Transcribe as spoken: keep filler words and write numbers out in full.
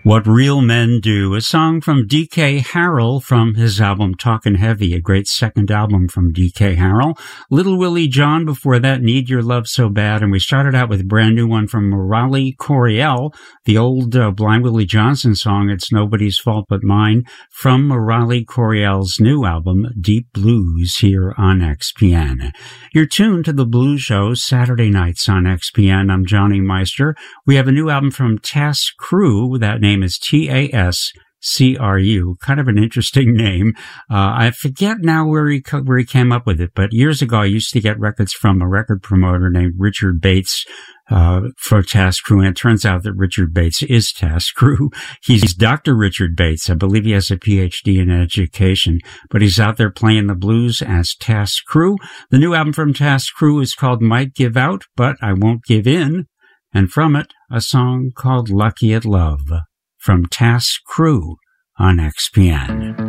What Real Men Do, a song from D K Harrell from his album Talkin' Heavy, a great second album from D K Harrell. Little Willie John before that, Need Your Love So Bad, and we started out with a brand new one from Murali Coryell, the old uh, Blind Willie Johnson song, It's Nobody's Fault But Mine, from Murali Coryell's new album, Deep Blues, here on X P N. You're tuned to The Blues Show, Saturday nights on X P N. I'm Johnny Meister. We have a new album from Task Crew. That name is T A S C R U. Kind of an interesting name. Uh, I forget now where he, where he came up with it, but years ago I used to get records from a record promoter named Richard Bates, uh, for Task Crew, and it turns out that Richard Bates is Task Crew. He's Doctor Richard Bates. I believe he has a P H D in education, but he's out there playing the blues as Task Crew. The new album from Task Crew is called Might Give Out, But I Won't Give In, and from it, a song called Lucky at Love, from Task Crew on X P N.